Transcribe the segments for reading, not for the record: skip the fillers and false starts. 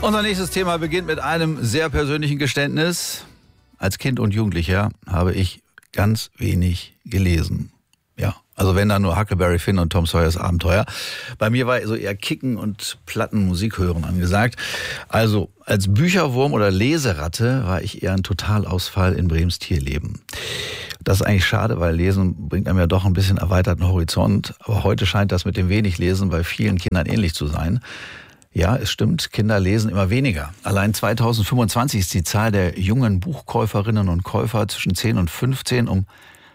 Unser nächstes Thema beginnt mit einem sehr persönlichen Geständnis. Als Kind und Jugendlicher habe ich ganz wenig gelesen. Ja, also wenn dann nur Huckleberry Finn und Tom Sawyers Abenteuer. Bei mir war so eher Kicken und Plattenmusik hören angesagt. Also als Bücherwurm oder Leseratte war ich eher ein Totalausfall in Brems Tierleben. Das ist eigentlich schade, weil Lesen bringt einem ja doch ein bisschen erweiterten Horizont. Aber heute scheint das mit dem wenig Lesen bei vielen Kindern ähnlich zu sein. Ja, es stimmt, Kinder lesen immer weniger. Allein 2025 ist die Zahl der jungen Buchkäuferinnen und Käufer zwischen 10 und 15 um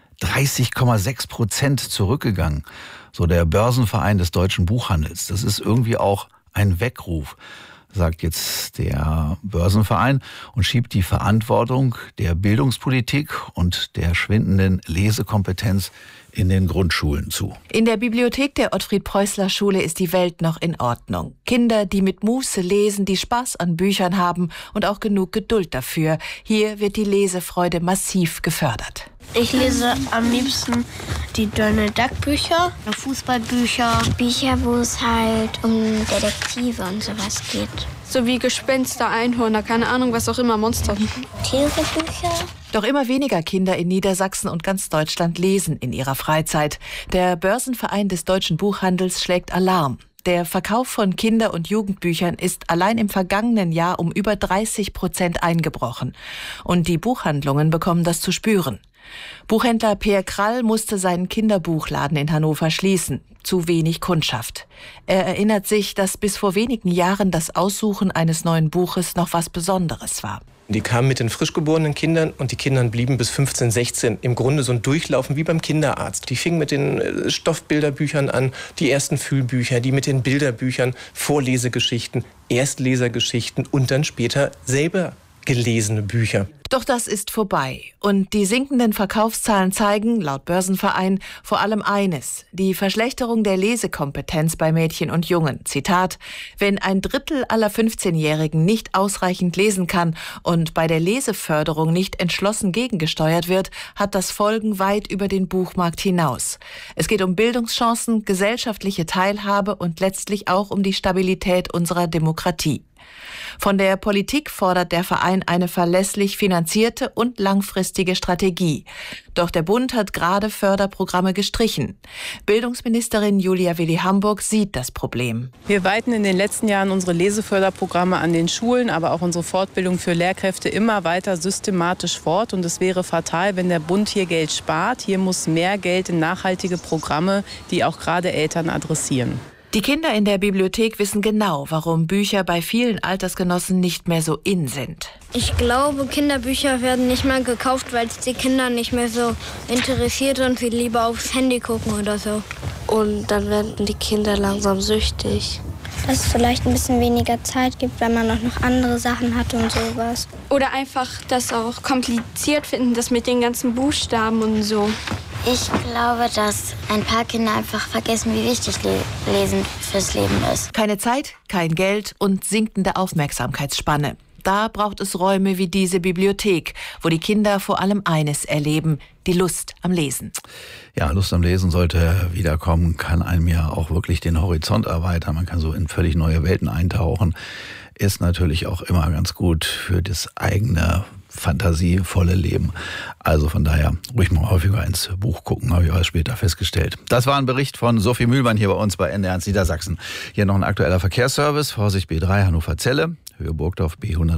30,6% zurückgegangen. So der Börsenverein des deutschen Buchhandels. Das ist irgendwie auch ein Weckruf, sagt jetzt der Börsenverein und schiebt die Verantwortung der Bildungspolitik und der schwindenden Lesekompetenz in den Grundschulen zu. In der Bibliothek der Ottfried-Preußler-Schule ist die Welt noch in Ordnung. Kinder, die mit Muße lesen, die Spaß an Büchern haben und auch genug Geduld dafür. Hier wird die Lesefreude massiv gefördert. Ich lese am liebsten die Donald Duck Bücher, Fußballbücher, Bücher, wo es halt um Detektive und sowas geht. So wie Gespenster, Einhörner, keine Ahnung, was auch immer, Monster. Tiere-Bücher. Doch immer weniger Kinder in Niedersachsen und ganz Deutschland lesen in ihrer Freizeit. Der Börsenverein des deutschen Buchhandels schlägt Alarm. Der Verkauf von Kinder- und Jugendbüchern ist allein im vergangenen Jahr um über 30% eingebrochen. Und die Buchhandlungen bekommen das zu spüren. Buchhändler Peer Krall musste seinen Kinderbuchladen in Hannover schließen. Zu wenig Kundschaft. Er erinnert sich, dass bis vor wenigen Jahren das Aussuchen eines neuen Buches noch was Besonderes war. Die kamen mit den frisch geborenen Kindern und die Kinder blieben bis 15, 16 im Grunde so ein Durchlaufen wie beim Kinderarzt. Die fingen mit den Stoffbilderbüchern an, die ersten Fühlbücher, die mit den Bilderbüchern, Vorlesegeschichten, Erstlesergeschichten und dann später selber gelesene Bücher. Doch das ist vorbei. Und die sinkenden Verkaufszahlen zeigen, laut Börsenverein, vor allem eines: die Verschlechterung der Lesekompetenz bei Mädchen und Jungen. Zitat: Wenn ein Drittel aller 15-Jährigen nicht ausreichend lesen kann und bei der Leseförderung nicht entschlossen gegengesteuert wird, hat das Folgen weit über den Buchmarkt hinaus. Es geht um Bildungschancen, gesellschaftliche Teilhabe und letztlich auch um die Stabilität unserer Demokratie. Von der Politik fordert der Verein eine verlässlich finanzierte und langfristige Strategie. Doch der Bund hat gerade Förderprogramme gestrichen. Bildungsministerin Julia Willi-Hamburg sieht das Problem. Wir weiten in den letzten Jahren unsere Leseförderprogramme an den Schulen, aber auch unsere Fortbildung für Lehrkräfte immer weiter systematisch fort. Und es wäre fatal, wenn der Bund hier Geld spart. Hier muss mehr Geld in nachhaltige Programme, die auch gerade Eltern adressieren. Die Kinder in der Bibliothek wissen genau, warum Bücher bei vielen Altersgenossen nicht mehr so in sind. Ich glaube, Kinderbücher werden nicht mehr gekauft, weil es die Kinder nicht mehr so interessiert und sie lieber aufs Handy gucken oder so. Und dann werden die Kinder langsam süchtig. Dass es vielleicht ein bisschen weniger Zeit gibt, weil man auch noch andere Sachen hat und sowas. Oder einfach das auch kompliziert finden, das mit den ganzen Buchstaben und so. Ich glaube, dass ein paar Kinder einfach vergessen, wie wichtig Lesen fürs Leben ist. Keine Zeit, kein Geld und sinkende Aufmerksamkeitsspanne. Da braucht es Räume wie diese Bibliothek, wo die Kinder vor allem eines erleben: die Lust am Lesen. Ja, Lust am Lesen sollte wiederkommen, kann einem ja auch wirklich den Horizont erweitern. Man kann so in völlig neue Welten eintauchen. Ist natürlich auch immer ganz gut für das eigene fantasievolle Leben. Also von daher ruhig mal häufiger ins Buch gucken, habe ich auch später festgestellt. Das war ein Bericht von Sophie Mühlmann hier bei uns bei NDR Niedersachsen. Hier noch ein aktueller Verkehrsservice. Vorsicht B3 Hannover-Celle, Höhe Burgdorf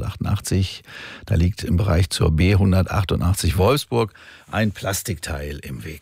B188. Da liegt im Bereich zur B188 Wolfsburg ein Plastikteil im Weg.